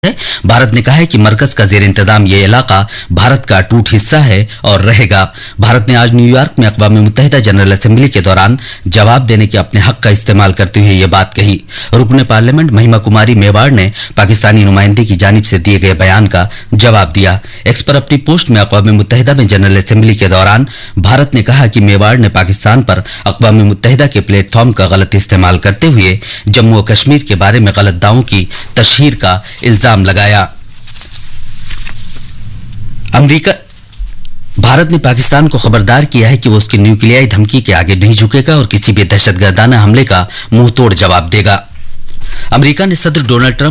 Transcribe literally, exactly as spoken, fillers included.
भारत ने कहा है कि मरकज का जेर इंतजाम ये इलाका भारत का अटूट हिस्सा है और रहेगा। भारत ने आज न्यूयॉर्क में अक़वाम मुत्तहिदा जनरल असेंबली के दौरान जवाब देने के अपने हक का इस्तेमाल करते हुए ये बात कही। रुकने पार्लियामेंट महिमा कुमारी मेवाड़ ने पाकिस्तानी नुमाइंदे की जानिब से दिए गए बयान का जवाब दिया। एक्स पर अपनी पोस्ट में अक़वाम मुत्तहिदा में जनरल असेंबली के दौरान भारत ने कहा कि मेवाड़ ने पाकिस्तान पर अक़वाम मुत्तहिदा के प्लेटफॉर्म का गलत इस्तेमाल करते हुए जम्मू और कश्मीर के बारे में गलत दावों की तशहीर का इल्जाम लगाया। अमेरिका भारत ने पाकिस्तान को खबरदार किया है कि वो उसकी न्यूक्लियाई धमकी के आगे नहीं झुकेगा और किसी भी दहशतगर्दाना हमले का मुंह तोड़ जवाब देगा। अमेरिका ने सदर डोनाल्ड ट्रंप